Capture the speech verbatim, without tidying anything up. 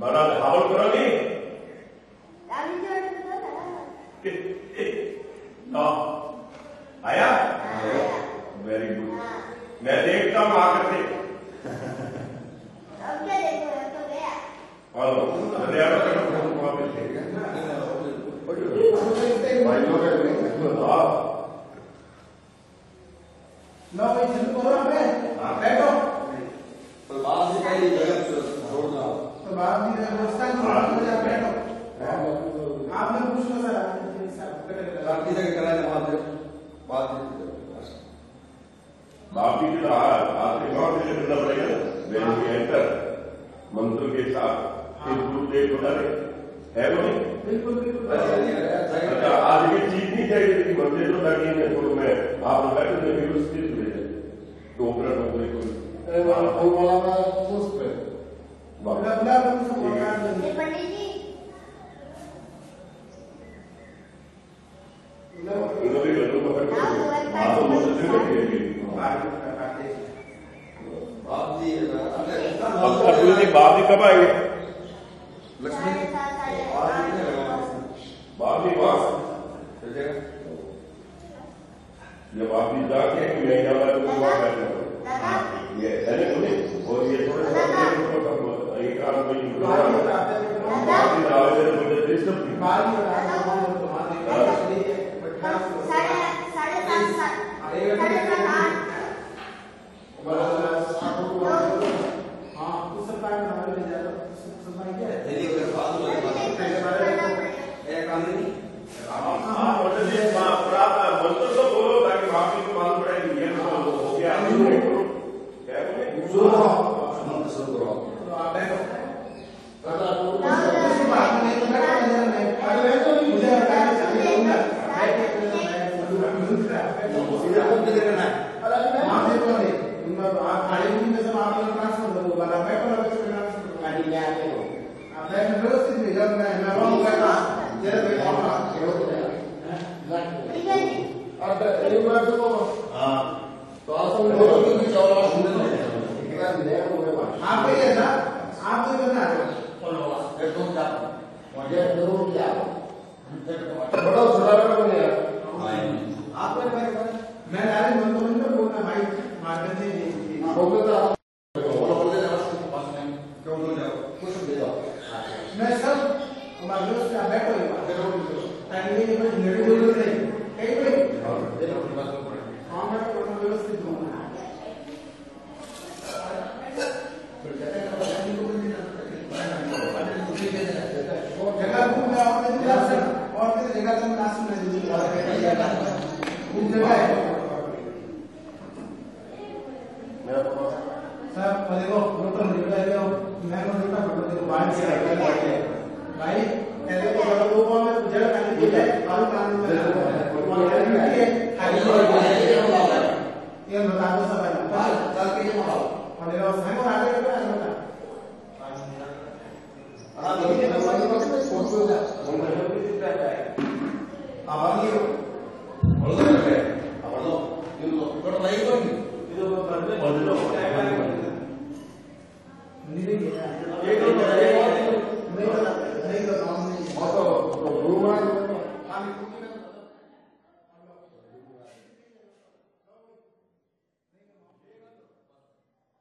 बड़ा हावल करो नहीं तो आया वेरी गुड मैं देखता हूँ आकर के अब क्या देखो तो गया और हरियाणा का वहां पे थे लो भाई चलो करो पे बैठो तो बात से पहले जगह छोड़ दो तो बात नहीं व्यवस्था नहीं बैठो आपने पूछ लो सर बाकी जगह कराने बात बात बाप की जो आपके गांव से करना पड़ेगा ना वेन वी एंटर मंत्र के साथ एक गुरुदेव बता रहे है वो नहीं बिल्कुल बिल्कुल अच्छा आज ये चीज नहीं चाहिए कि मंदिर तो लगी है तो मैं आप लोग बैठे थे फिर उसकी सुने जाए टोकरा टोकरे को पंडित जी इन्होंने लड्डू पकड़ के आप तो मंदिर में बाप जी अर्जुन जी बाप जी कब आएंगे लक्ष्मी बाप जी वहां जब आप जी जाके मैं यहाँ मैं तो वहां बैठा हूँ ये ऐसे बोले और ये थोड़े एक काम कोई बाप जी आवे मेरे बोले डिस्टर्ब साढ़े साढ़े सात सात साढ़े सात आठ हाँ उस सब टाइम हमारे ले जाओ सब भाई क्या है तेरी अगर बात हो जाए ये काम नहीं हाँ मंत्र जी मंत्र तो बोलो ताकि बाप जी को मालूम पड़े ये तो हो गया क्या बोले सुनो मंत्र सुनो करो आप बैठो किसी बात नहीं तो बैठो मैं अरे तो मुझे बताना चाहिए होगा सीधा कौन किधर करना है हाँ देखो नहीं आप खाली नहीं में सब आप लोग ट्रांसफर करो वाला बैठो ना बैठो ट्रांसफर गाड़ी ले आते हो आप बैठो व्यवस्थित नहीं जब मैं मैं वहां बैठा जरा बैठो ना ठीक है जी अब एक बार तो हां तो आप सब लोग भी चौड़ा सुन ले आप कहिए ना आप तो करना है चलो एक दो जा मुझे जरूर क्या बड़ा सुधार बने यार आप मैं डायरेक्ट मन तो मन में बोलना भाई मार्केट से जी बोल दो बोलो बोल दे पास में क्यों बोल जाओ कुछ दे दो मैं सब हमारे दोस्त का बैठो ही बैठो ताकि ये बस नेट बोल रहे हैं कहीं पे हां मैं अपना व्यवस्थित हूं जगह घूम जाओ और किसी जगह से नासिक में दीजिए घूम जगह है सर देखो फोटो निकला है मैं को देखा फोटो देखो बाहर से भाई ऐसे तो बड़ा लोगों में जगह खाली है